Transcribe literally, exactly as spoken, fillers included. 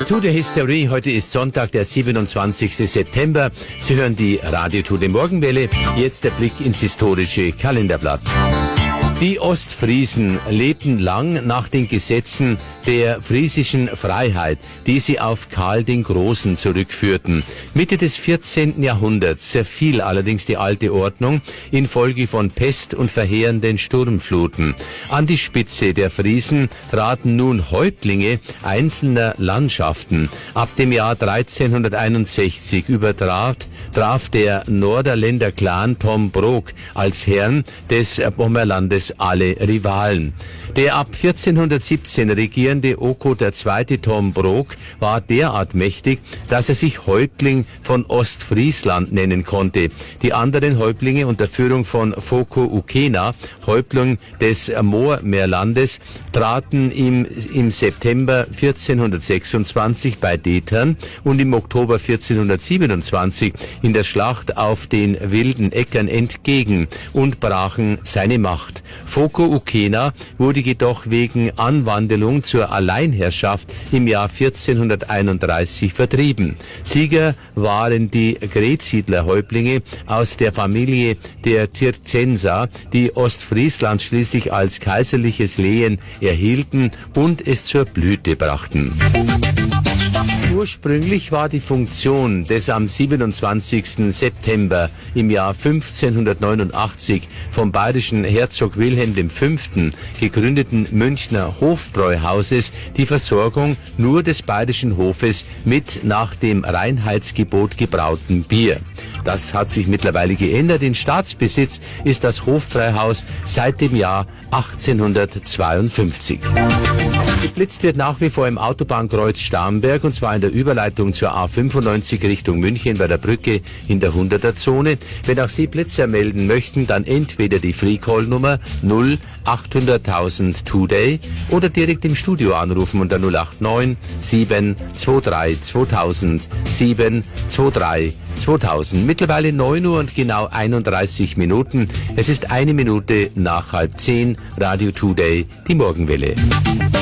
To the History, heute ist Sonntag, der siebenundzwanzigste September. Sie hören die Radio To the Morgenwelle. Jetzt der Blick ins historische Kalenderblatt. Die Ostfriesen lebten lang nach den Gesetzen der friesischen Freiheit, die sie auf Karl den Großen zurückführten. Mitte des vierzehnten Jahrhunderts zerfiel allerdings die alte Ordnung infolge von Pest und verheerenden Sturmfluten. An die Spitze der Friesen traten nun Häuptlinge einzelner Landschaften. Ab dem Jahr dreizehnhunderteinundsechzig übertraf traf der Norderländer Clan Tom Brok als Herrn des Pommerlandes alle Rivalen. Der ab vierzehnhundertsiebzehn regierende Oko der Zweite Tom Brok war derart mächtig, dass er sich Häuptling von Ostfriesland nennen konnte. Die anderen Häuptlinge unter Führung von Foko Ukena, Häuptling des Moormeerlandes, traten ihm im September vierzehnhundertsechsundzwanzig bei Detern und im Oktober vierzehnhundertsiebenundzwanzig in der Schlacht auf den wilden Äckern entgegen und brachen seine Macht. Foko Ukena wurde jedoch wegen Anwandelung zur Alleinherrschaft im Jahr vierzehnhunderteinunddreißig vertrieben. Sieger waren die Gretsiedler-Häuptlinge aus der Familie der Tirzenser, die Ostfriesland schließlich als kaiserliches Lehen erhielten und es zur Blüte brachten. Ursprünglich war die Funktion des am siebenundzwanzigsten September im Jahr fünfzehnhundertneunundachtzig vom bayerischen Herzog Wilhelm der Fünfte gegründeten Münchner Hofbräuhauses die Versorgung nur des bayerischen Hofes mit nach dem Reinheitsgebot gebrautem Bier. Das hat sich mittlerweile geändert. In Staatsbesitz ist das Hofbräuhaus seit dem Jahr achtzehnhundertzweiundfünfzig. Geblitzt wird nach wie vor im Autobahnkreuz Starnberg, und zwar in der Überleitung zur A fünfundneunzig Richtung München bei der Brücke in der hunderter Zone. Wenn auch Sie Blitzer melden möchten, dann entweder die Free-Call-Nummer null achthunderttausend Today oder direkt im Studio anrufen unter null acht neun sieben zwei drei zweitausend sieben zwei drei zweitausend. Mittlerweile neun Uhr und genau einunddreißig Minuten. Es ist eine Minute nach halb zehn. Radio Today, die Morgenwelle.